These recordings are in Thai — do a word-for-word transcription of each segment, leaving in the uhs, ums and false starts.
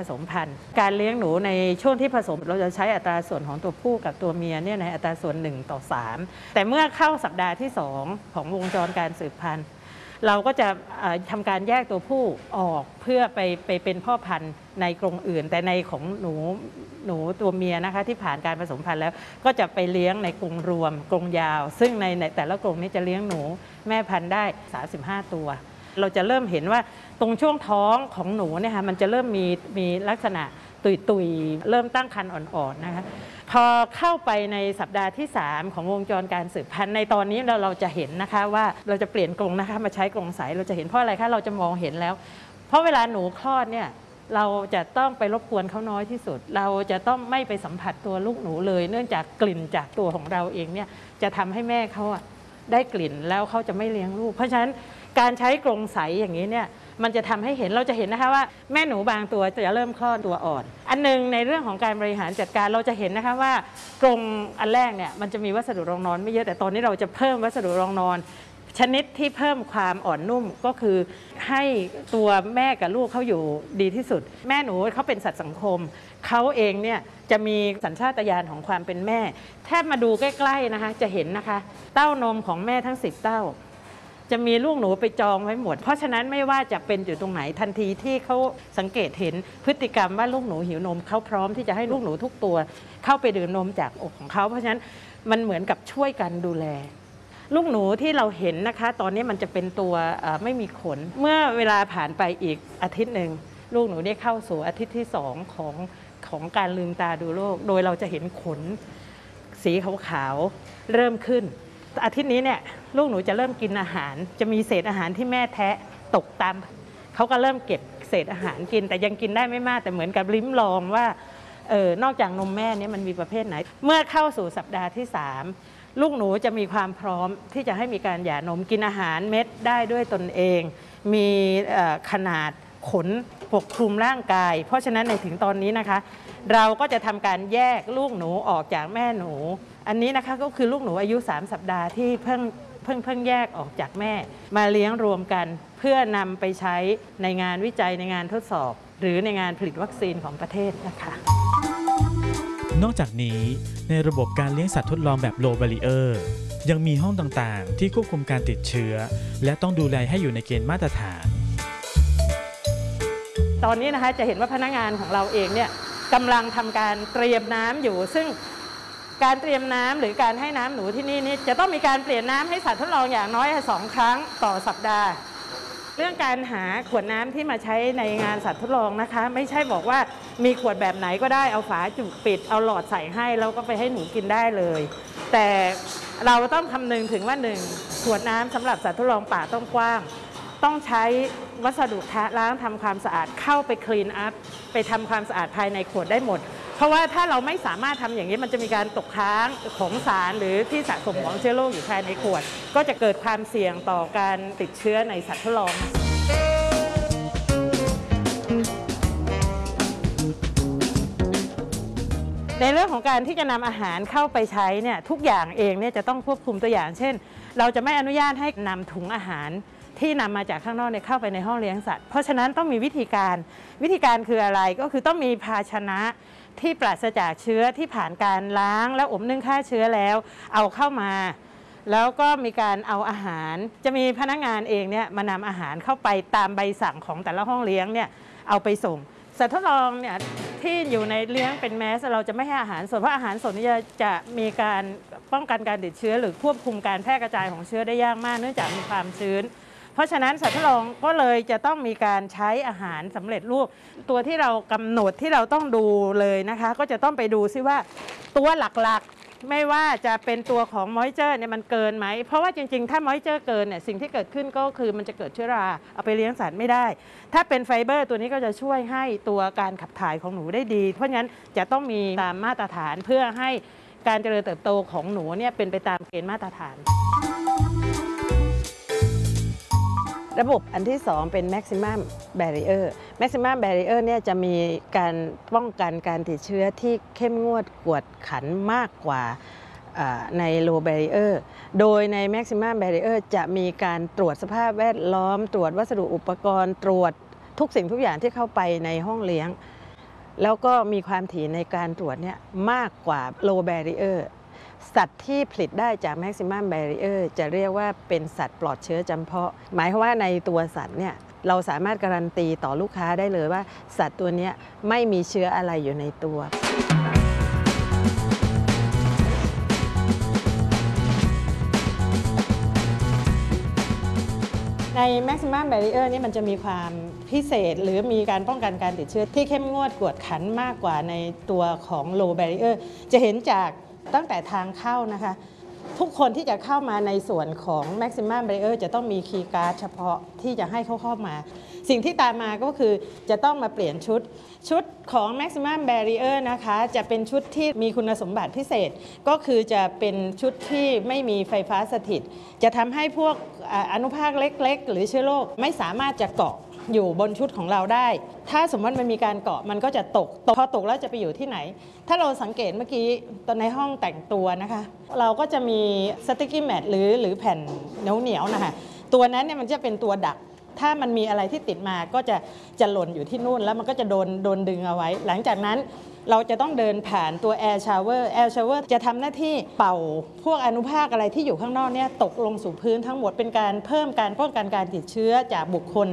สมพันธุ์การเลี้ยงหนูในช่วงที่ผสมเราจะใช้อัตราส่วนของตัวผู้กับตัวเมียเนี่ยในอัตราส่วนหนึ่งต่อสามแต่เมื่อเข้าสัปดาห์ที่สองของวงจรการสืบพันธุ์เราก็จะทำการแยกตัวผู้ออกเพื่อไปไปเป็นพ่อพันธุ์ในกรงอื่นแต่ในของหนูหนูตัวเมียนะคะที่ผ่านการผสมพันธุ์แล้วก็จะไปเลี้ยงในกรงรวมกรงยาวซึ่งในในแต่ละกรงนี้จะเลี้ยงหนูแม่พันธุ์ได้สามสิบห้าตัวเราจะเริ่มเห็นว่าตรงช่วงท้องของหนูเนี่ยค่ะมันจะเริ่มมีมีลักษณะตุยๆเริ่มตั้งครรภ์อ่อนๆนะคะพอเข้าไปในสัปดาห์ที่สามของวงจรการสืบพันธุ์ในตอนนี้เราเราจะเห็นนะคะว่าเราจะเปลี่ยนกรงนะคะมาใช้กรงใสเราจะเห็นเพราะอะไรคะเราจะมองเห็นแล้วเพราะเวลาหนูคลอดเนี่ยเราจะต้องไปรบกวนเขาน้อยที่สุดเราจะต้องไม่ไปสัมผัสตัวลูกหนูเลยเนื่องจากกลิ่นจากตัวของเราเองเนี่ยจะทำให้แม่เขาได้กลิ่นแล้วเขาจะไม่เลี้ยงลูกเพราะฉะนั้นการใช้กรงใสอย่างนี้เนี่ยมันจะทำให้เห็นเราจะเห็นนะคะว่าแม่หนูบางตัวจะเริ่มคลอดตัวอ่อนอันนึงในเรื่องของการบริหารจัดการเราจะเห็นนะคะว่ากรงอันแรกเนี่ยมันจะมีวัสดุรองนอนไม่เยอะแต่ตอนนี้เราจะเพิ่มวัสดุรองนอนชนิดที่เพิ่มความอ่อนนุ่มก็คือให้ตัวแม่กับลูกเขาอยู่ดีที่สุดแม่หนูเขาเป็นสัตว์สังคมเขาเองเนี่ยจะมีสัญชาตญาณของความเป็นแม่แทบมาดูใกล้ๆนะคะจะเห็นนะคะเต้านมของแม่ทั้งสิบเต้าจะมีลูกหนูไปจองไว้หมดเพราะฉะนั้นไม่ว่าจะเป็นอยู่ตรงไหนทันทีที่เขาสังเกตเห็นพฤติกรรมว่าลูกหนูหิวนมเขาพร้อมที่จะให้ลูกหนูทุกตัวเข้าไปดื่มนมจากอกของเขาเพราะฉะนั้นมันเหมือนกับช่วยกันดูแลลูกหนูที่เราเห็นนะคะตอนนี้มันจะเป็นตัวไม่มีขนเมื่อเวลาผ่านไปอีกอาทิตย์หนึ่งลูกหนูได้เข้าสู่อาทิตย์ที่สองของของการลืมตาดูโลกโดยเราจะเห็นขนสีขาวๆเริ่มขึ้นอาทิตย์นี้เนี่ยลูกหนูจะเริ่มกินอาหารจะมีเศษอาหารที่แม่แทะตกตามเขาก็เริ่มเก็บเศษอาหารกินแต่ยังกินได้ไม่มากแต่เหมือนกับลิ้มลองว่าเออนอกจากนมแม่นี้มันมีประเภทไหนเมื่อเข้าสู่สัปดาห์ที่สามลูกหนูจะมีความพร้อมที่จะให้มีการหย่านมกินอาหารเม็ดได้ด้วยตนเองมีขนาดขนปกคลุมร่างกายเพราะฉะนั้นในถึงตอนนี้นะคะเราก็จะทำการแยกลูกหนูออกจากแม่หนูอันนี้นะคะก็คือลูกหนูอายุสามสัปดาห์ที่เพิ่งเพิ่งเพิ่งแยกออกจากแม่มาเลี้ยงรวมกันเพื่อนำไปใช้ในงานวิจัยในงานทดสอบหรือในงานผลิตวัคซีนของประเทศนะคะนอกจากนี้ในระบบการเลี้ยงสัตว์ทดลองแบบ low barrier ยังมีห้องต่างๆที่ควบคุมการติดเชื้อและต้องดูแลให้อยู่ในเกณฑ์มาตรฐานตอนนี้นะคะจะเห็นว่าพนักงานของเราเองเนี่ยกำลังทำการเตรียมน้ำอยู่ซึ่งการเตรียมน้ำหรือการให้น้ำหนูที่นี่นี่จะต้องมีการเปลี่ยนน้ำให้สัตว์ทดลองอย่างน้อยสองครั้งต่อสัปดาห์เรื่องการหาขวดน้ำที่มาใช้ในงานสัตว์ทดลองนะคะไม่ใช่บอกว่ามีขวดแบบไหนก็ได้เอาฝาจุกปิดเอาหลอดใส่ให้แล้วก็ไปให้หนูกินได้เลยแต่เราต้องคำนึงถึงว่าหนึ่งขวดน้ำสำหรับสัตว์ทดลองป่าต้องกว้างต้องใช้วัสดุทะล้างทำความสะอาดเข้าไปคลีนอัพไปทำความสะอาดภายในขวดได้หมดเพราะว่าถ้าเราไม่สามารถทำอย่างนี้มันจะมีการตกค้างของสารหรือที่สะสมของเชื้อโรคอยู่ภายในขวดก็จะเกิดความเสี่ยงต่อการติดเชื้อในสัตว์ทดลองในเรื่องของการที่จะนำอาหารเข้าไปใช้เนี่ยทุกอย่างเองเนี่ยจะต้องควบคุมตัวอย่างเช่นเราจะไม่อนุญาตให้นำถุงอาหารที่นำมาจากข้างนอกเนี่ยเข้าไปในห้องเลี้ยงสัตว์เพราะฉะนั้นต้องมีวิธีการวิธีการคืออะไรก็คือต้องมีภาชนะที่ปราศจากเชื้อที่ผ่านการล้างและอบนึ่งฆ่าเชื้อแล้วเอาเข้ามาแล้วก็มีการเอาอาหารจะมีพนักงานเองเนี่ยมานำอาหารเข้าไปตามใบสั่งของแต่ละห้องเลี้ยงเนี่ยเอาไปส่งสัตว์ทดลองเนี่ยที่อยู่ในเลี้ยงเป็นแมสเราจะไม่ให้อาหารสดเพราะอาหารสดนี่จะมีการป้องกันการติดเชื้อหรือควบคุมการแพร่กระจายของเชื้อได้ยากมากเนื่องจากมีความชื้นเพราะฉะนั้นสัตว์ทดลองก็เลยจะต้องมีการใช้อาหารสำเร็จรูปตัวที่เรากำหนดที่เราต้องดูเลยนะคะก็จะต้องไปดูซิว่าตัวหลักๆไม่ว่าจะเป็นตัวของมอยเจอร์เนี่ยมันเกินไหมเพราะว่าจริงๆถ้ามอยเจอร์เกินเนี่ยสิ่งที่เกิดขึ้นก็คือมันจะเกิดเชื้อราเอาไปเลี้ยงสัตว์ไม่ได้ถ้าเป็นไฟเบอร์ตัวนี้ก็จะช่วยให้ตัวการขับถ่ายของหนูได้ดีเพราะฉะนั้นจะต้องมีตามมาตรฐานเพื่อให้การเจริญเติบโตของหนูเนี่ยเป็นไปตามเกณฑ์มาตรฐานระบบอันที่สองเป็น maximum barrier maximum barrier เนี่ยจะมีการป้องกันการติดเชื้อที่เข้มงวดกวดขันมากกว่าใน low barrier โดยใน maximum barrier จะมีการตรวจสภาพแวดล้อมตรวจวัสดุอุปกรณ์ตรวจทุกสิ่งทุกอย่างที่เข้าไปในห้องเลี้ยงแล้วก็มีความถี่ในการตรวจเนี่ยมากกว่า low barrier สัตว์ที่ผลิตได้จาก maximum barrier จะเรียกว่าเป็นสัตว์ปลอดเชื้อจำเพาะหมายความว่าในตัวสัตว์เนี่ยเราสามารถการันตีต่อลูกค้าได้เลยว่าสัตว์ตัวนี้ไม่มีเชื้ออะไรอยู่ในตัวใน maximum barrier นี่มันจะมีความพิเศษหรือมีการป้องกันการติดเชื้อที่เข้มงวดกวดขันมากกว่าในตัวของ low barrier จะเห็นจากตั้งแต่ทางเข้านะคะทุกคนที่จะเข้ามาในส่วนของ maximum barrier จะต้องมีคีย์การ์ดเฉพาะที่จะให้เขาเข้ามาสิ่งที่ตามมาก็คือจะต้องมาเปลี่ยนชุดชุดของ maximum barrier นะคะจะเป็นชุดที่มีคุณสมบัติพิเศษก็คือจะเป็นชุดที่ไม่มีไฟฟ้าสถิตจะทำให้พวกอนุภาคเล็กๆหรือเชื้อโรคไม่สามารถจะเกาะอยู่บนชุดของเราได้ถ้าสมมติมันมีการเกาะมันก็จะตกพอตกแล้วจะไปอยู่ที่ไหนถ้าเราสังเกตเมื่อกี้ตอนในห้องแต่งตัวนะคะเราก็จะมีสติ๊กกี้แมทหรือหรือแผ่นเหนียวๆนะคะตัวนั้นเนี่ยมันจะเป็นตัวดักถ้ามันมีอะไรที่ติดมาก็จะจะหล่นอยู่ที่นู่นแล้วมันก็จะโดนโดนดึงเอาไว้หลังจากนั้นเราจะต้องเดินผ่านตัว Air Shower Air Shower จะทำหน้าที่เป่าพวกอนุภาคอะไรที่อยู่ข้างนอกเนี่ยตกลงสู่พื้นทั้งหมดเป็นการเพิ่มการป้องกันการติดเชื้อจากบุคคล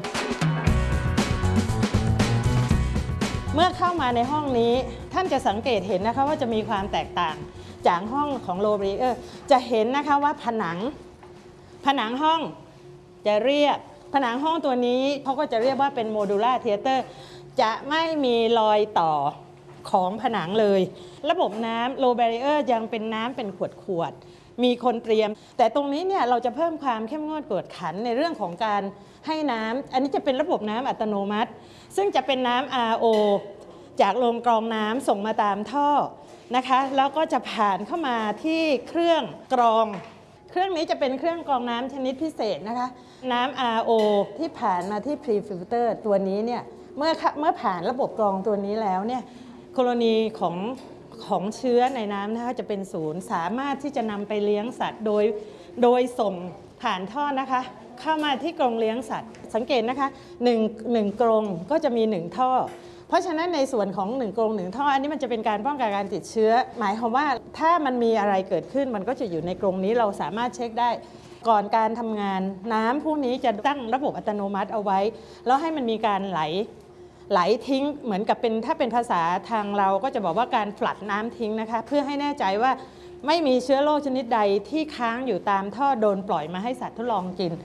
เมื่อเข้ามาในห้องนี้ท่านจะสังเกตเห็นนะคะว่าจะมีความแตกต่างจากห้องของ low barrier จะเห็นนะคะว่าผนังผนังห้องจะเรียบผนังห้องตัวนี้เขาก็จะเรียกว่าเป็น modular theater จะไม่มีรอยต่อของผนังเลยระบบน้ำ low barrier ยังเป็นน้ำเป็นขวดๆมีคนเตรียมแต่ตรงนี้เนี่ยเราจะเพิ่มความเข้มงวดกวดขันในเรื่องของการให้น้ำอันนี้จะเป็นระบบน้ำอัตโนมัติซึ่งจะเป็นน้ำ อาร์ โอ จากโรงกรองน้ำส่งมาตามท่อนะคะแล้วก็จะผ่านเข้ามาที่เครื่องกรองเครื่องนี้จะเป็นเครื่องกรองน้ำชนิดพิเศษนะคะน้ำ อาร์ โอ ที่ผ่านมาที่ pre-filter ตัวนี้เนี่ยเมื่อเมื่อผ่านระบบกรองตัวนี้แล้วเนี่ยกรณีของของเชื้อในน้ำนะคะจะเป็นศูนย์สามารถที่จะนำไปเลี้ยงสัตว์โดยโดยส่งผ่านท่อนะคะเข้ามาที่กรงเลี้ยงสัตว์สังเกตนะคะหนึ่ง หนึ่งกรงก็จะมีหนึ่งท่อเพราะฉะนั้นในส่วนของหนึ่งกรงหนึ่งท่ออันนี้มันจะเป็นการป้องกันการติดเชื้อหมายความว่าถ้ามันมีอะไรเกิดขึ้นมันก็จะอยู่ในกรงนี้เราสามารถเช็คได้ก่อนการทำงานน้ำพวกนี้จะตั้งระบบอัตโนมัติเอาไว้แล้วให้มันมีการไหลไหลทิ้งเหมือนกับเป็นถ้าเป็นภาษาทางเราก็จะบอกว่าการฟลัดน้ำทิ้งนะคะเพื่อให้แน่ใจว่าไม่มีเชื้อโรคชนิดใดที่ค้างอยู่ตามท่อโดนปล่อยมาให้สัตว์ทดลองกิน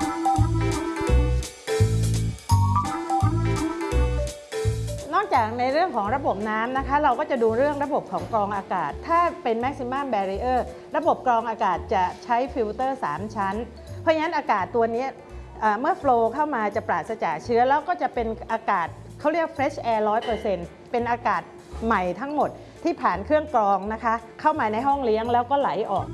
นอกจากในเรื่องของระบบน้ำนะคะเราก็จะดูเรื่องระบบของกรองอากาศถ้าเป็น maximum barrier ระบบกรองอากาศจะใช้ฟิลเตอร์สามชั้นเพราะฉะนั้นอากาศตัวนี้เมื่อโฟลว์เข้ามาจะปราศจากเชื้อแล้วก็จะเป็นอากาศเขาเรียก fresh air ร้อยเปอร์เซ็นต์ เป็นอากาศใหม่ทั้งหมดที่ผ่านเครื่องกรองนะคะเข้ามาในห้องเลี้ยงแล้วก็ไหลออก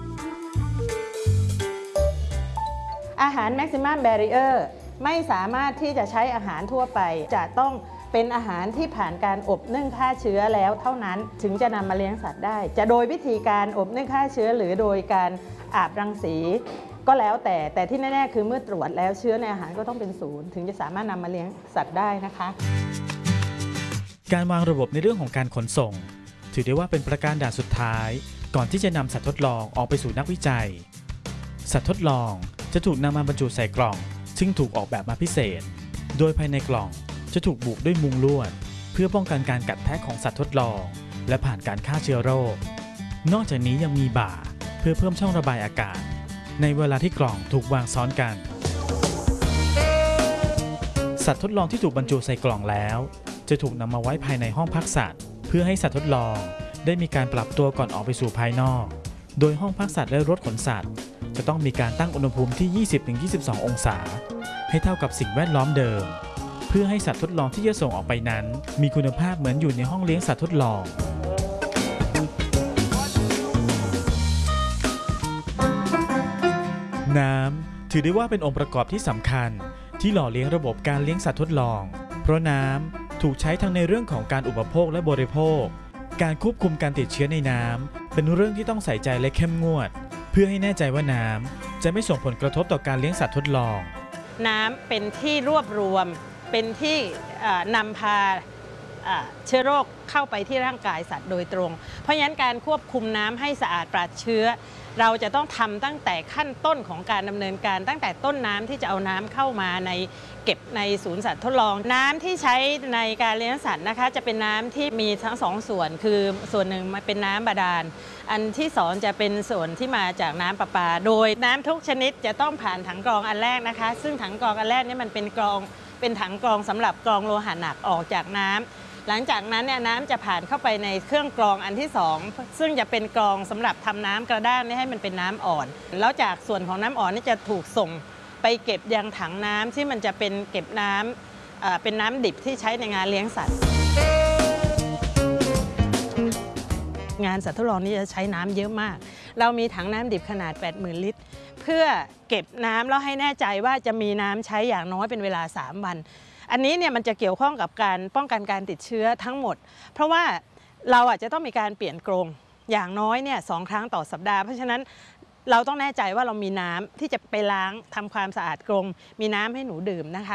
อาหาร maximum barrier ไม่สามารถที่จะใช้อาหารทั่วไปจะต้องเป็นอาหารที่ผ่านการอบนึ่งฆ่าเชื้อแล้วเท่านั้นถึงจะนำมาเลี้ยงสัตว์ได้จะโดยวิธีการอบนึ่งฆ่าเชื้อหรือโดยการอาบรังสีก็แล้วแต่แต่ที่แน่ๆคือเมื่อตรวจแล้วเชื้อในอาหารก็ต้องเป็นศูนย์ถึงจะสามารถนำมาเลี้ยงสัตว์ได้นะคะการวางระบบในเรื่องของการขนส่งถือได้ว่าเป็นประการด่านสุดท้ายก่อนที่จะนำสัตว์ทดลองออกไปสู่นักวิจัยสัตว์ทดลองจะถูกนำมาบรรจุใส่กล่องซึ่งถูกออกแบบมาพิเศษโดยภายในกล่องจะถูกบุด้วยมุงลวดเพื่อป้องกันการกัดแทะของสัตว์ทดลองและผ่านการฆ่าเชื้อโรคนอกจากนี้ยังมีบ่าเพื่อเพิ่มช่องระบายอากาศในเวลาที่กล่องถูกวางซ้อนกันสัตว์ทดลองที่ถูกบรรจุใส่กล่องแล้วจะถูกนำมาไว้ภายในห้องพักสัตว์เพื่อให้สัตว์ทดลองได้มีการปรับตัวก่อนออกไปสู่ภายนอกโดยห้องพักสัตว์และรถขนสัตว์จะต้องมีการตั้งอุณหภูมิที่ ยี่สิบถึงยี่สิบสอง องศาให้เท่ากับสิ่งแวดล้อมเดิมเพื่อให้สัตว์ทดลองที่จะส่งออกไปนั้นมีคุณภาพเหมือนอยู่ในห้องเลี้ยงสัตว์ทดลองน้ำถือได้ว่าเป็นองค์ประกอบที่สำคัญที่หล่อเลี้ยงระบบการเลี้ยงสัตว์ทดลองเพราะน้ำถูกใช้ทั้งในเรื่องของการอุปโภคและบริโภคการควบคุมการติดเชื้อในน้ำเป็นเรื่องที่ต้องใส่ใจและเข้มงวดเพื่อให้แน่ใจว่าน้ำจะไม่ส่งผลกระทบต่อการเลี้ยงสัตว์ทดลองน้ำเป็นที่รวบรวมเป็นที่นำพาเชื้อโรคเข้าไปที่ร่างกายสัตว์โดยตรงเพราะฉะนั้นการควบคุมน้ำให้สะอาดปราศเชื้อเราจะต้องทำตั้งแต่ขั้นต้นของการดำเนินการตั้งแต่ต้นน้ำที่จะเอาน้ำเข้ามาในเก็บในศูนย์สัตว์ทดลองน้ำที่ใช้ในการเลี้ยงสัตว์นะคะจะเป็นน้ำที่มีทั้งสองส่วนคือส่วนหนึ่งมันเป็นน้ำบาดาลอันที่สองจะเป็นส่วนที่มาจากน้ำประปาโดยน้ำทุกชนิดจะต้องผ่านถังกรองอันแรกนะคะซึ่งถังกรองอันแรกนี่มันเป็นกรองเป็นถังกรองสำหรับกรองโลหะหนักออกจากน้ำหลังจากนั้นเนี่ยน้ำจะผ่านเข้าไปในเครื่องกรองอันที่สองซึ่งจะเป็นกรองสำหรับทำน้ำกระด้างนี่ให้มันเป็นน้ำอ่อนแล้วจากส่วนของน้ำอ่อนนี่จะถูกส่งไปเก็บยังถังน้ำที่มันจะเป็นเก็บน้ำเป็นน้ำดิบที่ใช้ในงานเลี้ยงสัตว์งานสัตว์ทดลองนี้จะใช้น้ำเยอะมากเรามีถังน้ำดิบขนาด แปดหมื่น ลิตรเพื่อเก็บน้ำแล้วให้แน่ใจว่าจะมีน้ำใช้อย่างน้อยเป็นเวลาสามวันอันนี้เนี่ยมันจะเกี่ยวข้องกับการป้องกันการติดเชื้อทั้งหมดเพราะว่าเราอาจจะต้องมีการเปลี่ยนกรงอย่างน้อยเนี่ยสองครั้งต่อสัปดาห์เพราะฉะนั้นเราต้องแน่ใจว่าเรามีน้ำที่จะไปล้างทำความสะอาดกรงมีน้ำให้หนูดื่มนะคะ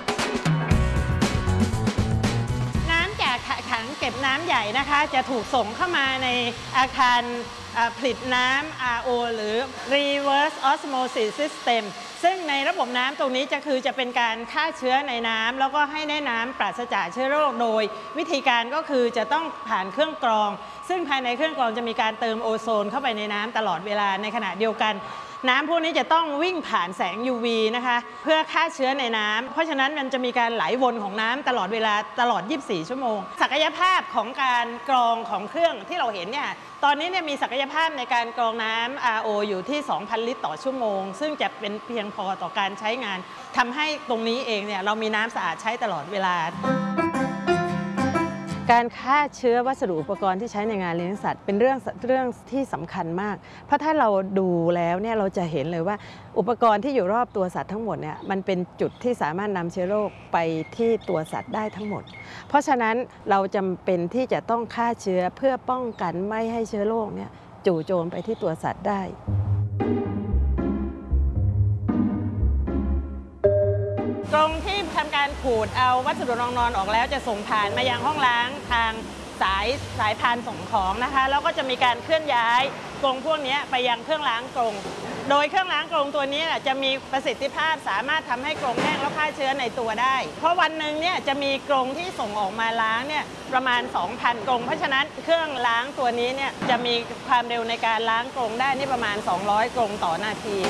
น้ำจากถังเก็บน้ำใหญ่นะคะจะถูกส่งเข้ามาในอาคารผลิตน้ำ อาร์ โอ หรือ Reverse Osmosis System ซึ่งในระบบน้ำตรงนี้จะคือจะเป็นการฆ่าเชื้อในน้ำแล้วก็ให้ได้น้ำปราศจากเชื้อโรคโดยวิธีการก็คือจะต้องผ่านเครื่องกรองซึ่งภายในเครื่องกรองจะมีการเติมโอโซนเข้าไปในน้ำตลอดเวลาในขณะเดียวกันน้ำพวกนี้จะต้องวิ่งผ่านแสง ยู วี นะคะเพื่อฆ่าเชื้อในน้ำเพราะฉะนั้นมันจะมีการไหลวนของน้ำตลอดเวลาตลอดยี่สิบสี่ชั่วโมงศักยภาพของการกรองของเครื่องที่เราเห็นเนี่ยตอนนี้เนี่ยมีศักยภาพในการกรองน้ำ อาร์ โอ อยู่ที่ สองพัน ลิตรต่อชั่วโมงซึ่งจะเป็นเพียงพอต่อการใช้งานทำให้ตรงนี้เองเนี่ยเรามีน้ำสะอาดใช้ตลอดเวลาการฆ่าเชื้อวัสดุอุปกรณ์ที่ใช้ในงานเลี้ยงสัตว์เป็นเรื่องเรื่องที่สำคัญมากเพราะถ้าเราดูแล้วเนี่ยเราจะเห็นเลยว่าอุปกรณ์ที่อยู่รอบตัวสัตว์ทั้งหมดเนี่ยมันเป็นจุดที่สามารถนำเชื้อโรคไปที่ตัวสัตว์ได้ทั้งหมดเพราะฉะนั้นเราจำเป็นที่จะต้องฆ่าเชื้อเพื่อป้องกันไม่ให้เชื้อโรคเนี่ยจู่โจมไปที่ตัวสัตว์ได้กรงที่ทำการขูดเอาวัสดุรองนอนออกแล้วจะส่งผ่านมายังห้องล้างทางสายสายพานส่งของนะคะแล้วก็จะมีการเคลื่อนย้ายกรงพวกนี้ไปยังเครื่องล้างกรงโดยเครื่องล้างกรงตัวนี้จะมีประสิทธิภาพสามารถทำให้กรงแห้งแล้วฆ่าเชื้อในตัวได้เพราะวันหนึ่งเนี่ยจะมีกรงที่ส่งออกมาล้างเนี่ยประมาณ สองพัน กรงเพราะฉะนั้นเครื่องล้างตัวนี้เนี่ยจะมีความเร็วในการล้างกรงได้นี่ประมาณสองร้อยกรงต่อนาที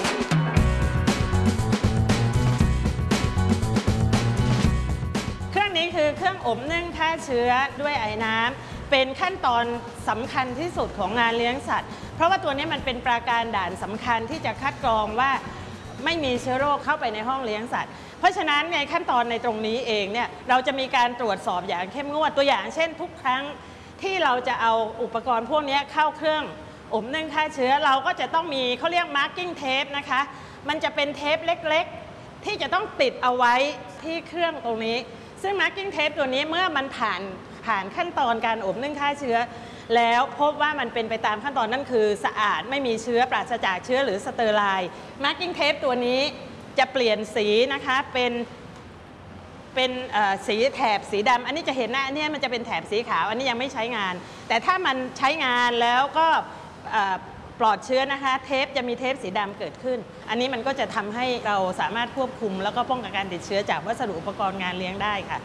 นี่คือเครื่องอบนึ่งฆ่าเชื้อด้วยไอ้น้ำเป็นขั้นตอนสำคัญที่สุดของงานเลี้ยงสัตว์เพราะว่าตัวนี้มันเป็นปราการด่านสำคัญที่จะคัดกรองว่าไม่มีเชื้อโรคเข้าไปในห้องเลี้ยงสัตว์เพราะฉะนั้นในขั้นตอนในตรงนี้เองเนี่ยเราจะมีการตรวจสอบอย่างเข้มงวดตัวอย่างเช่นทุกครั้งที่เราจะเอาอุปกรณ์พวกนี้เข้าเครื่องอบนึ่งฆ่าเชื้อเราก็จะต้องมีเขาเรียก marking tape นะคะมันจะเป็นเทปเล็กๆที่จะต้องติดเอาไว้ที่เครื่องตรงนี้ซึ่ง marking tape ตัวนี้เมื่อมันผ่านผ่านขั้นตอนการอบนึ่งฆ่าเชื้อแล้วพบว่ามันเป็นไปตามขั้นตอนนั่นคือสะอาดไม่มีเชื้อปราศจากเชื้อหรือสเตอร์ไลน์ marking tape ตัวนี้จะเปลี่ยนสีนะคะเป็นเป็นสีแถบสีดำอันนี้จะเห็นนะอันนี้มันจะเป็นแถบสีขาวอันนี้ยังไม่ใช้งานแต่ถ้ามันใช้งานแล้วก็ปลอดเชื้อนะคะเทปจะมีเทปสีดำเกิดขึ้นอันนี้มันก็จะทำให้เราสามารถควบคุมแล้วก็ป้องกันการติดเชื้อจากวัสดุอุปกรณ์งานเลี้ยงได้ค่ะ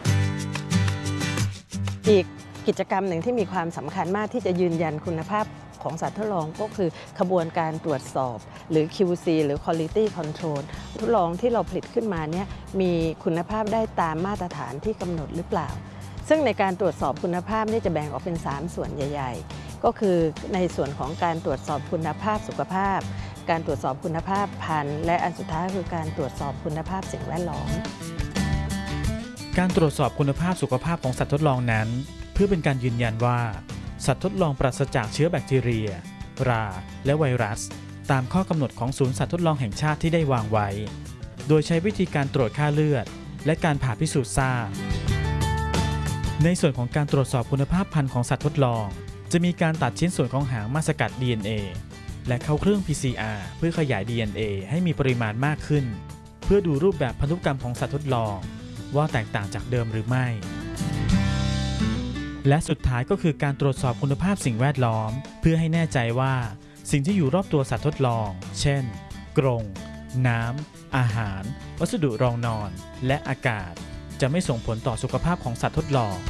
อีกกิจกรรมหนึ่งที่มีความสำคัญมากที่จะยืนยันคุณภาพของสัตว์ทดลองก็คือขบวนการตรวจสอบหรือ คิว ซี หรือ Quality Control ทดลองที่เราผลิตขึ้นมาเนี่ยมีคุณภาพได้ตามมาตรฐานที่กำหนดหรือเปล่าซึ่งในการตรวจสอบคุณภาพนี่จะแบ่งออกเป็นสามส่วนใหญ่ๆก็คือในส่วนของการตรวจสอบคุณภาพสุขภาพการตรวจสอบคุณภาพพันธุ์และอันสุดท้ายคือการตรวจสอบคุณภาพสิ่งแวดล้อมการตรวจสอบคุณภาพสุขภาพของสัตว์ทดลองนั้นเพื่อเป็นการยืนยันว่าสัตว์ทดลองปราศจากเชื้อแบคทีเรียราและไวรัสตามข้อกำหนดของศูนย์สัตว์ทดลองแห่งชาติที่ได้วางไว้โดยใช้วิธีการตรวจค่าเลือดและการผ่าพิสูจน์ทราบในส่วนของการตรวจสอบคุณภาพพันธุ์ของสัตว์ทดลองจะมีการตัดชิ้นส่วนของหางมาสกัด ดี เอ็น เอ และเข้าเครื่อง พี ซี อาร์ เพื่อขยาย ดี เอ็น เอ ให้มีปริมาณมากขึ้นเพื่อดูรูปแบบพันธุกรรมของสัตว์ทดลองว่าแตกต่างจากเดิมหรือไม่และสุดท้ายก็คือการตรวจสอบคุณภาพสิ่งแวดล้อมเพื่อให้แน่ใจว่าสิ่งที่อยู่รอบตัวสัตว์ทดลอง เช่น กรง น้ำ อาหาร วัสดุรองนอน และอากาศจะไม่ส่งผลต่อสุขภาพของสัตว์ทดลอง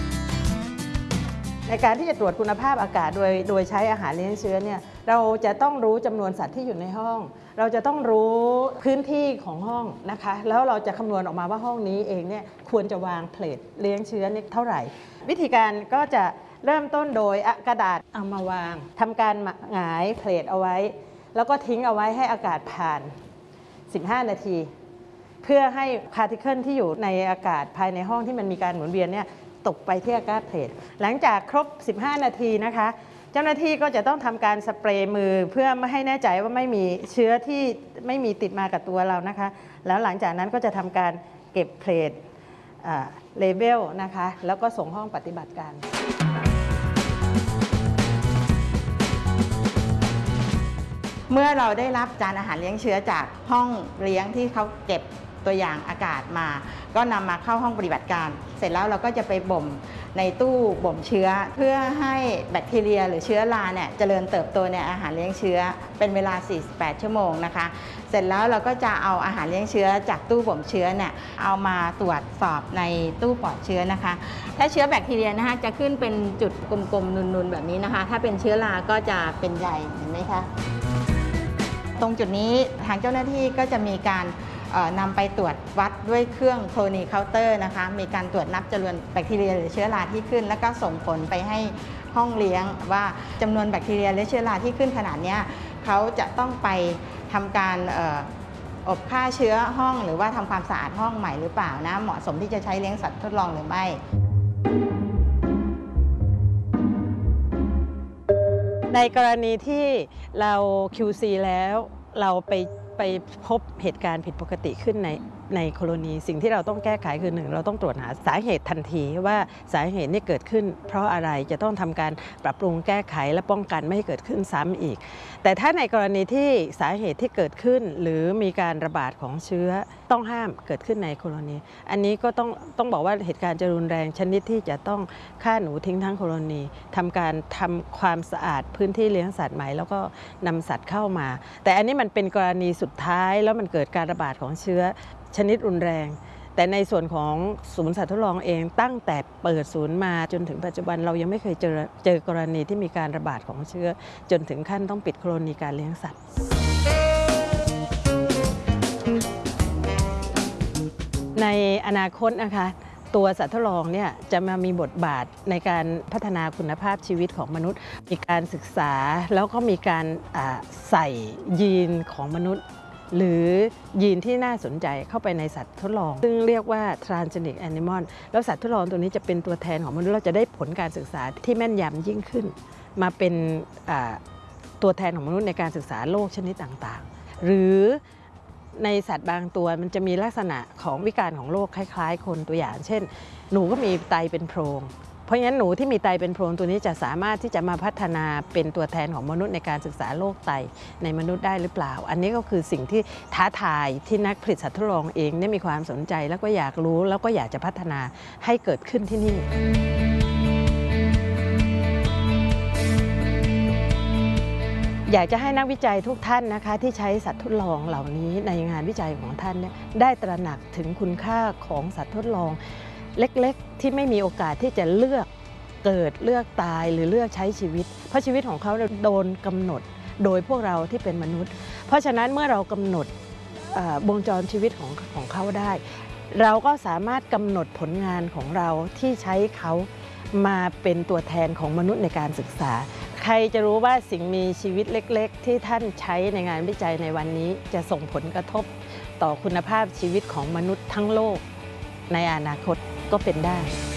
ในการที่จะตรวจคุณภาพอากาศโดยโดยใช้อาหารเลี้ยงเชื้อเนี่ยเราจะต้องรู้จำนวนสัตว์ที่อยู่ในห้องเราจะต้องรู้พื้นที่ของห้องนะคะแล้วเราจะคำนวณออกมาว่าห้องนี้เองเนี่ยควรจะวางเพลทเลี้ยงเชื้อเนี่ยเท่าไหร่วิธีการก็จะเริ่มต้นโดยกระดาษเอามาวางทำการหงายเพลทเอาไว้แล้วก็ทิ้งเอาไว้ให้อากาศผ่านสิบห้านาทีเพื่อให้พาร์ติเคิลที่อยู่ในอากาศภายในห้องที่มันมีการหมุนเวียนเนี่ยตกไปที่อากาศเพลทหลังจากครบสิบห้านาทีนะคะเจ้าหน้าที่ก็จะต้องทำการสเปรย์มือเพื่อไม่ให้แน่ใจว่าไม่มีเชื้อที่ไม่มีติดมากับตัวเรานะคะแล้วหลังจากนั้นก็จะทำการเก็บเพลทเลเบลนะคะแล้วก็ส่งห้องปฏิบัติการเมื่อเราได้รับจานอาหารเลี้ยงเชื้อจากห้องเลี้ยงที่เขาเก็บตัวอย่างอากาศมาก็นำมาเข้าห้องปฏิบัติการเสร็จแล้วเราก็จะไปบ่มในตู้บ่มเชื้อเพื่อให้แบคทีเรียหรือเชื้อราเนี่ยเจริญเติบโตในอาหารเลี้ยงเชื้อเป็นเวลาสี่สิบแปดชั่วโมงนะคะเสร็จแล้วเราก็จะเอาอาหารเลี้ยงเชื้อจากตู้บ่มเชื้อเนี่ยเอามาตรวจสอบในตู้ปลอดเชื้อนะคะถ้าเชื้อแบคทีเรียนะคะจะขึ้นเป็นจุดกลมๆนูนๆแบบนี้นะคะถ้าเป็นเชื้อราก็จะเป็นใยเห็นไหมคะตรงจุดนี้ทางเจ้าหน้าที่ก็จะมีการนำไปตรวจวัดด้วยเครื่องโคลนีเคาน์เตอร์นะคะมีการตรวจนับจำนวนแบคทีเรียหรือเชื้อราที่ขึ้นแล้วก็ส่งผลไปให้ห้องเลี้ยงว่าจำนวนแบคทีเรียและเชื้อราที่ขึ้นขนาดนี้เขาจะต้องไปทำการอบฆ่าเชื้อห้องหรือว่าทำความสะอาดห้องใหม่หรือเปล่านะเหมาะสมที่จะใช้เลี้ยงสัตว์ทดลองหรือไม่ในกรณีที่เรา คิว ซี แล้วเราไปไปพบเหตุการณ์ผิดปกติขึ้นในในโคโลนีสิ่งที่เราต้องแก้ไขคือหนึ่งเราต้องตรวจหาสาเหตุทันทีว่าสาเหตุนี้เกิดขึ้นเพราะอะไรจะต้องทำการปรับปรุงแก้ไขและป้องกันไม่ให้เกิดขึ้นซ้ำอีกแต่ถ้าในกรณีที่สาเหตุที่เกิดขึ้นหรือมีการระบาดของเชื้อต้องห้ามเกิดขึ้นในโคโลนีอันนี้ก็ต้องต้องบอกว่าเหตุการณ์จะรุนแรงชนิดที่จะต้องฆ่าหนูทิ้งทั้งโคโลนีทำการทำความสะอาดพื้นที่เลี้ยงสัตว์ใหม่แล้วก็นำสัตว์เข้ามาแต่อันนี้มันเป็นกรณีสุดท้ายแล้วมันเกิดการระบาดของเชื้อชนิดรุนแรงแต่ในส่วนของศูนย์สัตว์ทดลองเองตั้งแต่เปิดศูนย์มาจนถึงปัจจุบันเรายังไม่เคยเจอเจอกรณีที่มีการระบาดของเชื้อจนถึงขั้นต้องปิดโคโลนีการเลี้ยงสัตว์ในอนาคตนะคะตัวสัตว์ทดลองเนี่ยจะมามีบทบาทในการพัฒนาคุณภาพชีวิตของมนุษย์มีการศึกษาแล้วก็มีการใส่ยีนของมนุษย์หรือยีนที่น่าสนใจเข้าไปในสัตว์ทดลองซึ่งเรียกว่า transgenic animal แล้วสัตว์ทดลองตัวนี้จะเป็นตัวแทนของมนุษย์เราจะได้ผลการศึกษาที่แม่นยำยิ่งขึ้นมาเป็นตัวแทนของมนุษย์ในการศึกษาโรคชนิดต่างๆหรือในสัตว์บางตัวมันจะมีลักษณะของวิการของโรคคล้ายๆคนตัวอย่างเช่นหนูก็มีไตเป็นโพรงเพราะฉะนั้นหนูที่มีไตเป็นโพรงตัวนี้จะสามารถที่จะมาพัฒนาเป็นตัวแทนของมนุษย์ในการศึกษาโรคไตในมนุษย์ได้หรือเปล่าอันนี้ก็คือสิ่งที่ท้าทายที่นักผลิตสัตว์ทดลองเองได้มีความสนใจแล้วก็อยากรู้แล้วก็อยากจะพัฒนาให้เกิดขึ้นที่นี่อยากจะให้นักวิจัยทุกท่านนะคะที่ใช้สัตว์ทดลองเหล่านี้ในงานวิจัยของท่านเนี่ยได้ตระหนักถึงคุณค่าของสัตว์ทดลองเล็กๆที่ไม่มีโอกาสที่จะเลือกเกิดเลือกตายหรือเลือกใช้ชีวิตเพราะชีวิตของเขาโดนกำหนดโดยพวกเราที่เป็นมนุษย์เพราะฉะนั้นเมื่อเรากำหนดวงจรชีวิตของของเขาได้เราก็สามารถกำหนดผลงานของเราที่ใช้เขามาเป็นตัวแทนของมนุษย์ในการศึกษาใครจะรู้ว่าสิ่งมีชีวิตเล็กๆที่ท่านใช้ในงานวิจัยในวันนี้จะส่งผลกระทบต่อคุณภาพชีวิตของมนุษย์ทั้งโลกในอนาคตก็เป็นได้